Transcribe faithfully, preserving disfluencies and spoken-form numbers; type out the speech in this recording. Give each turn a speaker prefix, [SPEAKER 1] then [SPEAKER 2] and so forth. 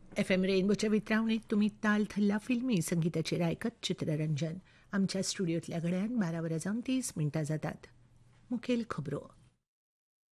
[SPEAKER 1] F M रेनबोच्या वितरावणीत तुम्ही ताल थल्ला फिल्मी संगीताचे रायकत चित्ररंजन. आमच्या स्टुडिओतल्या घड्याळात बारा वरां जावन तीस मिनटां जातात. मुखेल खबरो.